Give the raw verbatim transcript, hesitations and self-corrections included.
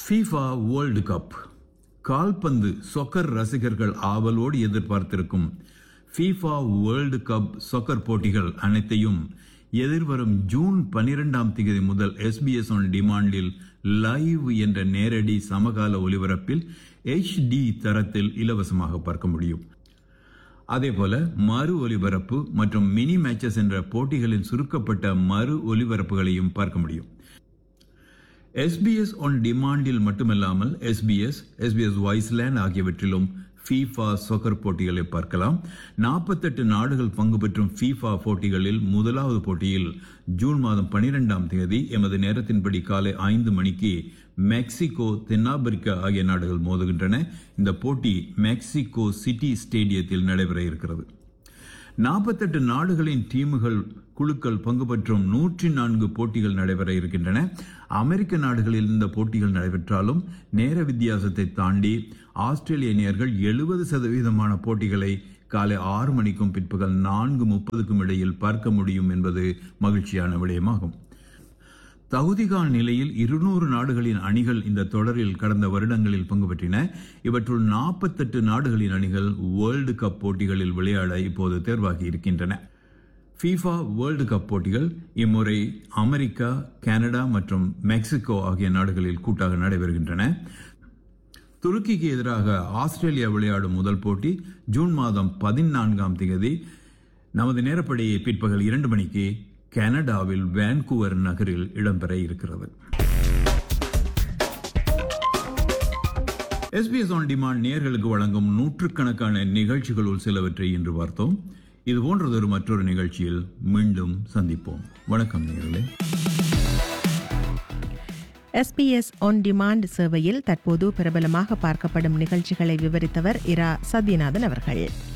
FIFA world cup கால்பந்து சொக்கர் ரசிகர்கள் ஆவலோடு எதிர்பார்த்திருக்கும் ஃபீஃபா வேர்ல்டு கப் சொக்கர் போட்டிகள் அனைத்தையும் எதிர்வரும் ஜூன் பனிரெண்டாம் தேதி முதல் எஸ்பிஎஸ் ஆன் டிமாண்டில் லைவ் என்ற நேரடி சமகால ஒலிபரப்பில் எச் டி தரத்தில் இலவசமாக பார்க்க முடியும். அதேபோல மறு ஒலிபரப்பு மற்றும் மினி மேட்சஸ் என்ற போட்டிகளின் சுருக்கப்பட்ட மறு ஒலிபரப்புகளையும் பார்க்க முடியும். எஸ்பிஎஸ் ஆன் டிமாண்டில் மட்டுமல்லாமல் எஸ்பிஎஸ், எஸ்பிஎஸ் வாய்ஸ்லேண்ட் ஆகியவற்றிலும் ஃபீஃபா சொக்கர் போட்டிகளை பார்க்கலாம். நாற்பத்தெட்டு நாடுகள் பங்கு பெற்றும் ஃபீஃபா போட்டிகளில் முதலாவது போட்டியில் ஜூன் மாதம் பனிரெண்டாம் தேதி எமது நேரத்தின்படி காலை ஐந்து மணிக்கு மெக்சிகோ, தென்னாப்பிரிக்கா ஆகிய நாடுகள் மோதுகின்றன. இந்த போட்டி மெக்சிகோ சிட்டி ஸ்டேடியத்தில் நடைபெற இருக்கிறது. நாற்பத்தெட்டு நாடுகளின் டீமுகள், குழுக்கள் பங்கு பெற்றும் நூற்றி நான்கு போட்டிகள் நடைபெற இருக்கின்றன. அமெரிக்க நாடுகளில் இந்த போட்டிகள் நடைபெற்றாலும் நேர வித்தியாசத்தை தாண்டி ஆஸ்திரேலிய நேயர்கள் எழுபது சதவீதமான போட்டிகளை காலை ஆறு மணிக்கும் பிற்பகல் நான்கு முப்பதுக்கும் இடையில் பார்க்க முடியும் என்பது மகிழ்ச்சியான விடயமாகும். தகுதிகாண் நிலையில் இருநூறு நாடுகளின் அணிகள் இந்த தொடரில் கடந்த வருடங்களில் பங்கு பெற்றின. இவற்றுள் நாற்பத்தெட்டு நாடுகளின் அணிகள் வேர்ல்டு கப் போட்டிகளில் விளையாட இப்போது தேர்வாகி இருக்கின்றன. ஃபீஃபா வேர்ல்டு கப் போட்டிகள் இம்முறை அமெரிக்கா, கனடா மற்றும் மெக்சிகோ ஆகிய நாடுகளில் கூட்டாக நடைபெறுகின்றன. துருக்கிக்கு எதிராக ஆஸ்திரேலியா விளையாடும் முதல் போட்டி ஜூன் மாதம் பதினான்காம் தேதி நமது நேரப்படி பிற்பகல் இரண்டு மணிக்கு கனடாவில் வான்கூவர் நகரில் இடம்பெற இருக்கிறது. எஸ்பிஎஸ் ஆன் டிமாண்ட் நேயர்களுக்கு வழங்கும் நூற்றுக்கணக்கான நிகழ்ச்சிகளுள் சிலவற்றை இன்று பார்த்தோம். இது போன்றதொரு மற்றொரு நிகழ்ச்சியில் மீண்டும் சந்திப்போம். வணக்கம் நேயர்களே. எஸ்பிஎஸ் ஆன் டிமாண்ட் சேவையில் தற்போது பிரபலமாக பார்க்கப்படும் நிகழ்ச்சிகளை விவரித்தவர் இரா சத்யநாதன் அவர்கள்.